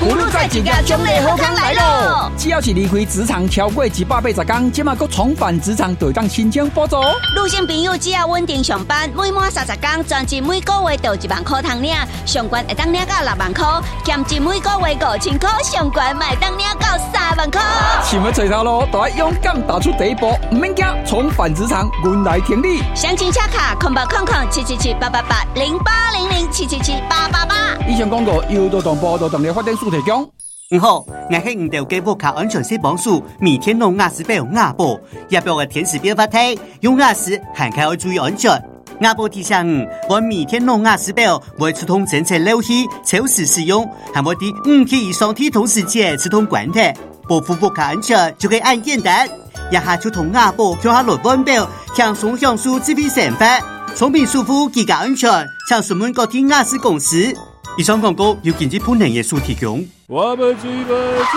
无论在职业奖励好康来咯！只要是离开职场超过180天，即马搁重返职场，就当申请补助。 女性朋友只要稳定上班，每满30天，专辑每个月就1万块通领，上悬会当领到6万块，兼职每个月5000块，上悬卖当领到3万块。 想要找头路，就要勇敢踏出第一步，唔免惊，重返职场，阮来挺你。 详情请卡0800-777-888-0800-777-888。 以上广告由劳动部劳动力发展署提供。 好，我是唔掉给卡安全性帮助，每天弄牙齿表牙布，也表个天时表发胎，用牙齿还开要注意安全。牙布提醒我每天弄牙齿表，会触通正确漏气，超时使用，还冇啲5天以上的同时间触通关的，保护不卡安全就可以按简单。一下触通牙布，叫下落腕表，轻松享受智慧成分，聪明舒服，更加安全。请询问各天牙齿公司。以上广告由经济部能业署提供。 我们追吧。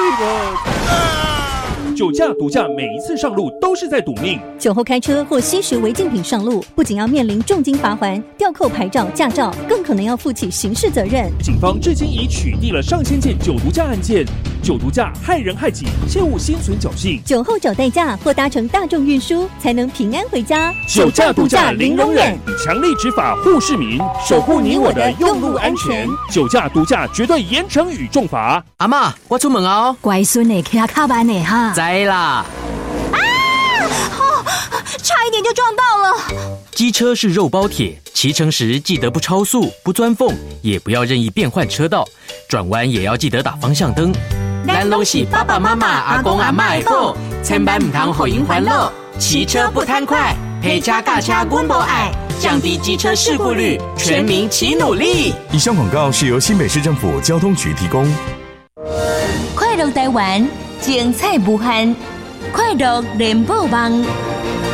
酒驾、毒驾每一次上路都是在赌命。 酒后开车或吸食违禁品上路，不仅要面临重金罚锾、吊扣牌照、驾照，更可能要负起刑事责任。 警方至今已取缔了上千件酒毒驾案件。酒毒驾害人害己，切勿心存侥幸。 酒后找代驾或搭乘大众运输，才能平安回家。 酒驾、毒驾零容忍，强力执法护市民，守护你我的用路安全。酒驾、毒驾绝对严惩与重罚。 阿嬷，我出门哦。 乖孙呢，骑卡慢呢哈。 知啦。 差一点就撞到了。 机车是肉包铁，骑乘时记得不超速、不钻缝，也不要任意变换车道，转弯也要记得打方向灯。咱拢是爸爸妈妈、阿公阿嬷的宝，千万唔通互因烦恼。骑车不贪快，陪车驾车阮无爱，降低机车事故率，全民齐努力。 以上广告是由新北市政府交通局提供。 快乐台湾，精彩无限，快乐联播网。